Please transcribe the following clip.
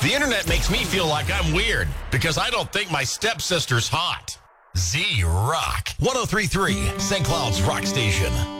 The internet makes me feel like I'm weird because I don't think my stepsister's hot. Z-Rock. 103.3, St. Cloud's Rock Station.